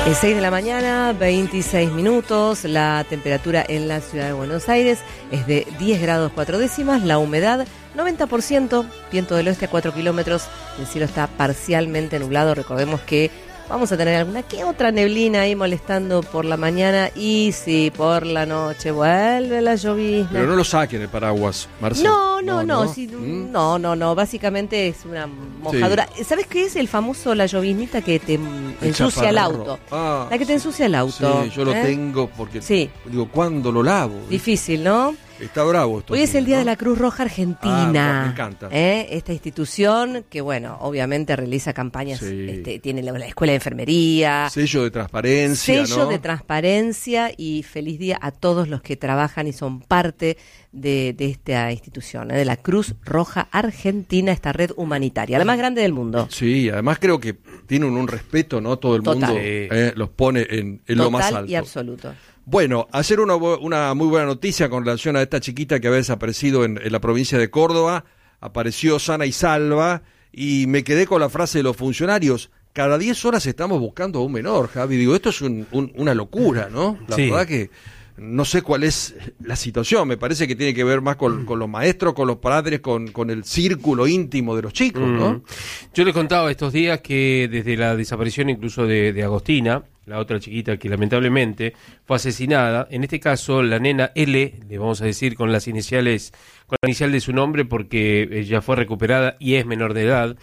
Es 6 de la mañana, 26 minutos, la temperatura en la ciudad de Buenos Aires es de 10 grados 4 décimas, la humedad 90%, viento del oeste a 4 kilómetros, el cielo está parcialmente nublado, recordemos que vamos a tener alguna que otra neblina ahí molestando por la mañana y sí, por la noche vuelve la llovizna. Pero no lo saquen el paraguas, Marcelo. No, básicamente es una mojadura. Sí. ¿Sabes qué es el famoso la lloviznita que te ensucia el auto? La que te ensucia el auto. Sí, yo lo tengo porque digo, ¿cuándo lo lavo? Difícil, ¿no? Está bravo esto. Hoy es el Día de la Cruz Roja Argentina. Bueno, me encanta. Esta institución que, bueno, obviamente realiza campañas, tiene la escuela de enfermería. Sello de transparencia, Sello de transparencia y feliz día a todos los que trabajan y son parte de esta institución, de la Cruz Roja Argentina, esta red humanitaria, la más grande del mundo. Sí, además creo que tienen un respeto, ¿no? Todo el mundo los pone en lo más alto. Total y absoluto. Bueno, ayer una muy buena noticia con relación a esta chiquita que había desaparecido en la provincia de Córdoba, apareció sana y salva, y me quedé con la frase de los funcionarios, cada 10 horas estamos buscando a un menor, Javi, digo, esto es una locura, ¿no? La verdad que no sé cuál es la situación, me parece que tiene que ver más con los maestros, con los padres, con el círculo íntimo de los chicos, ¿no? Yo les contaba estos días que desde la desaparición incluso de Agostina, la otra chiquita que lamentablemente fue asesinada, en este caso la nena L, le vamos a decir con la inicial de su nombre porque ella fue recuperada y es menor de edad,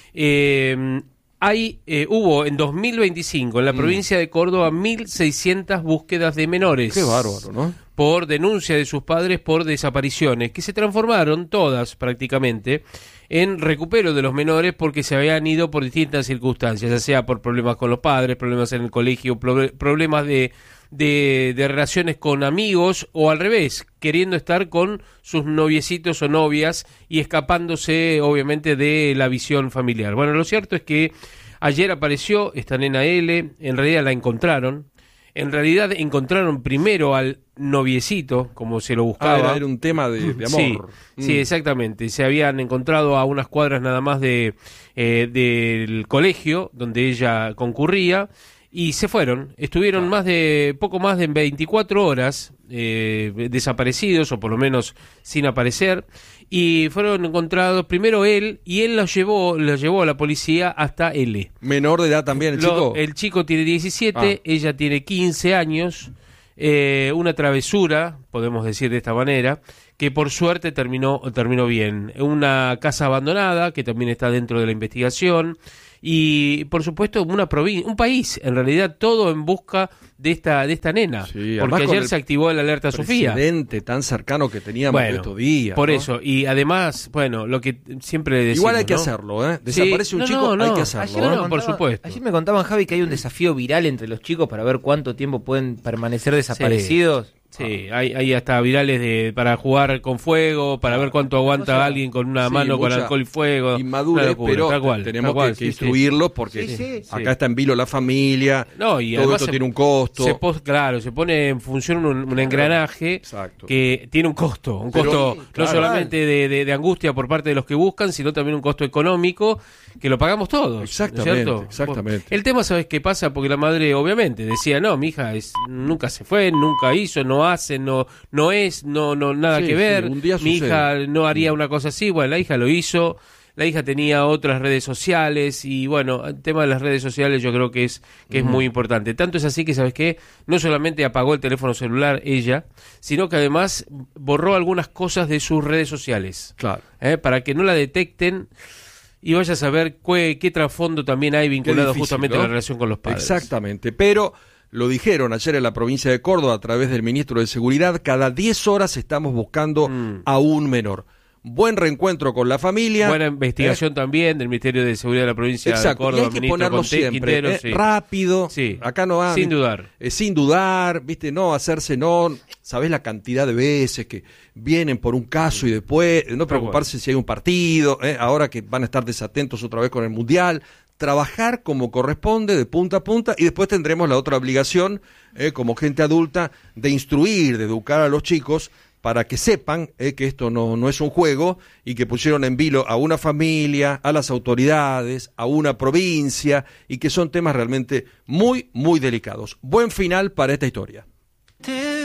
hubo en 2025 en la provincia de Córdoba 1.600 búsquedas de menores. Qué bárbaro, ¿no? Por denuncia de sus padres por desapariciones, que se transformaron todas prácticamente en recupero de los menores porque se habían ido por distintas circunstancias, ya sea por problemas con los padres, problemas en el colegio, problemas de relaciones con amigos o al revés, queriendo estar con sus noviecitos o novias y escapándose obviamente de la visión familiar. Bueno, lo cierto es que ayer apareció esta nena L, en realidad la encontraron. En realidad encontraron primero al noviecito, como se lo buscaba. Era un tema de amor. Sí, exactamente. Se habían encontrado a unas cuadras nada más del colegio donde ella concurría y se fueron. Estuvieron poco más de 24 horas desaparecidos, o por lo menos sin aparecer, y fueron encontrados primero él, y él los llevó a la policía hasta L. ¿Menor de edad también el chico? El chico tiene 17, ella tiene 15 años, una travesura, podemos decir de esta manera, que por suerte terminó bien. Una casa abandonada, que también está dentro de la investigación, y por supuesto un país, en realidad todo en busca de esta nena, porque ayer se activó la alerta Sofía. Precedente tan cercano que teníamos estos días. Por eso, y además, lo que siempre decimos, igual hay que hacerlo, ¿eh? Desaparece un chico, hay que hacerlo. Por supuesto. Ayer me contaban, Javi, que hay un desafío viral entre los chicos para ver cuánto tiempo pueden permanecer desaparecidos. Sí, hay hasta virales para jugar con fuego, para ver cuánto aguanta alguien con una mano con alcohol y fuego. Inmadurez, pero tenemos que instruirlos porque acá está en vilo la familia, y todo esto tiene un costo. Se pone en función un engranaje que tiene un costo no solamente de angustia por parte de los que buscan, sino también un costo económico que lo pagamos todos. Exactamente. El tema, ¿sabes qué pasa? Porque la madre obviamente decía, no, mi hija nunca se fue, nunca hizo, no hace, no es, nada que ver, mi hija no haría una cosa así. Bueno, la hija lo hizo, la hija tenía otras redes sociales y bueno, el tema de las redes sociales yo creo que es muy importante. Tanto es así que, ¿sabes qué? No solamente apagó el teléfono celular ella, sino que además borró algunas cosas de sus redes sociales. Claro. Para que no la detecten y vaya a saber qué trasfondo también hay vinculado justamente a la relación con los padres. Exactamente, pero lo dijeron ayer en la provincia de Córdoba a través del ministro de Seguridad, cada 10 horas estamos buscando a un menor. Buen reencuentro con la familia. Buena investigación también del Ministerio de Seguridad de la provincia de Córdoba. Y hay que ponerlo siempre, rápido. Acá no hay. Sin dudar, no hacerse, sabés la cantidad de veces que vienen por un caso y después, no preocuparse si hay un partido, ahora que van a estar desatentos otra vez con el Mundial. Trabajar como corresponde, de punta a punta, y después tendremos la otra obligación, como gente adulta, de instruir, de educar a los chicos para que sepan que esto no es un juego y que pusieron en vilo a una familia, a las autoridades, a una provincia y que son temas realmente muy, muy delicados. Buen final para esta historia.